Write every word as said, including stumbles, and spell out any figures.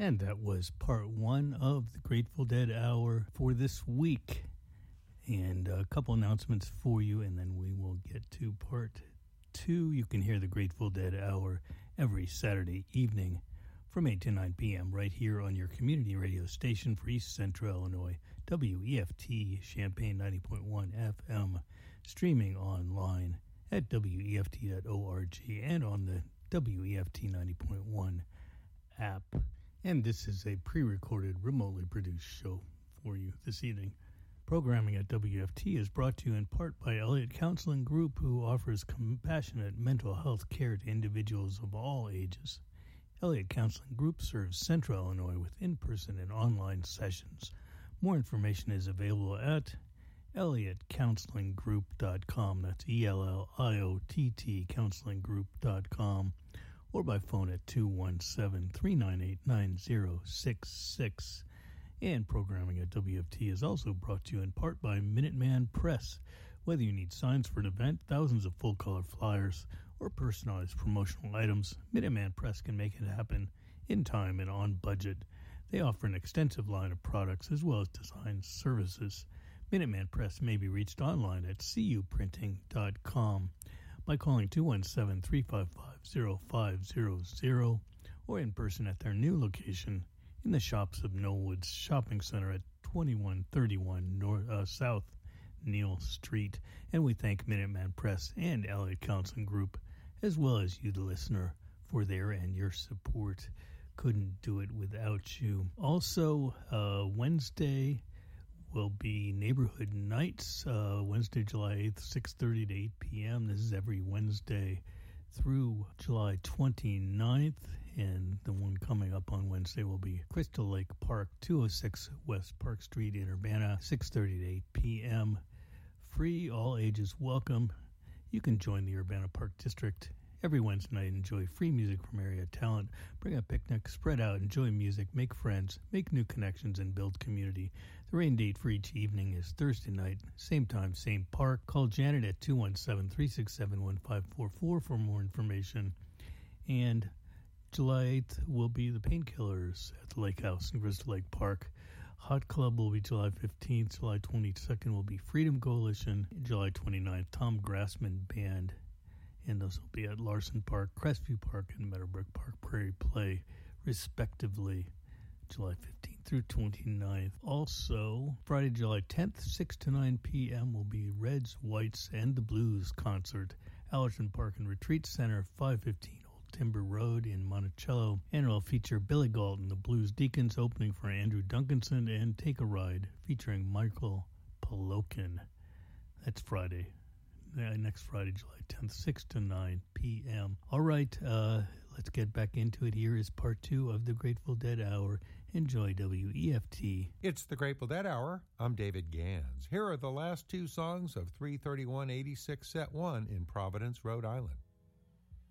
And that was part one of the Grateful Dead Hour for this week. And a couple announcements for you, and then we will get to part two. You can hear the Grateful Dead Hour every Saturday evening from eight to nine p.m. right here on your community radio station for East Central Illinois, W E F T Champaign ninety point one F M, streaming online at W E F T dot org and on the W E F T ninety point one app. And this is a pre-recorded, remotely produced show for you this evening. Programming at W F T is brought to you in part by Elliott Counseling Group, who offers compassionate mental health care to individuals of all ages. Elliott Counseling Group serves Central Illinois with in-person and online sessions. More information is available at elliott counseling group dot com. That's E L L I O T T counseling group dot com. Or by phone at two one seven, three nine eight, nine zero six six. And programming at W F T is also brought to you in part by Minuteman Press. Whether you need signs for an event, thousands of full-color flyers, or personalized promotional items, Minuteman Press can make it happen in time and on budget. They offer an extensive line of products as well as design services. Minuteman Press may be reached online at c u printing dot com. by calling two one seven, three five five, zero five zero zero or in person at their new location in the shops of Knollwoods Shopping Center at twenty-one thirty-one North, uh, South Neal Street. And we thank Minuteman Press and Elliott Counseling Group, as well as you, the listener, for their and your support. Couldn't do it without you. Also, uh, Wednesday will be Neighborhood Nights, uh, Wednesday, July eighth, six thirty to eight p.m. This is every Wednesday through July twenty-ninth, and the one coming up on Wednesday will be Crystal Lake Park, two oh six West Park Street in Urbana, six thirty to eight p.m. Free, all ages welcome. You can join the Urbana Park District every Wednesday night and enjoy free music from area talent. Bring a picnic, spread out, enjoy music, make friends, make new connections, and build community. The rain date for each evening is Thursday night, same time, same park. Call Janet at two one seven, three six seven, one five four four for more information. And July eighth will be the Painkillers at the Lake House in Crystal Lake Park. Hot Club will be July fifteenth. July twenty-second will be Freedom Coalition. July twenty-ninth, Tom Grassman Band. And those will be at Larson Park, Crestview Park, and Meadowbrook Park Prairie Play, respectively, July fifteenth through twenty-ninth. Also, Friday, July tenth, six to nine p.m. will be Reds, Whites, and the Blues concert, Allerton Park and Retreat Center, five fifteen Old Timber Road in Monticello. And it will feature Billy Galton, the Blues Deacons, opening for Andrew Duncanson, and Take a Ride, featuring Michael Polokin. That's Friday. Next Friday, July tenth, six to nine p.m. All right, uh, let's get back into it. Here is part two of the Grateful Dead Hour. Enjoy W E F T. It's the Grateful Dead Hour. I'm David Gans. Here are the last two songs of three thirty-one eighty-six Set one in Providence, Rhode Island.